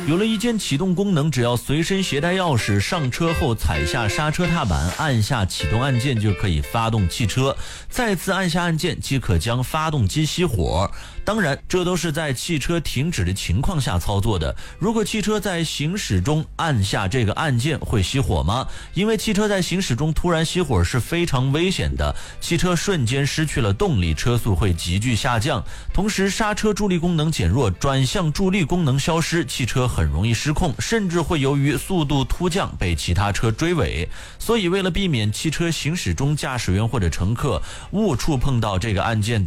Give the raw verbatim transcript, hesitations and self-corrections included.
有了一键启动功能，只要随身携带钥匙，上车后踩下刹车踏板，按下启动按键就可以发动汽车，再次按下按键即可将发动机熄火。当然，这都是在汽车停止的情况下操作的。如果汽车在行驶中按下这个按键，会熄火吗？因为汽车在行驶中突然熄火是非常危险的，汽车瞬间失去了动力，车速会急剧下降，同时刹车助力功能减弱，转向助力功能消失，汽车很容易失控，甚至会由于速度突降被其他车追尾。所以为了避免汽车行驶中驾驶员或者乘客误触碰到这个按键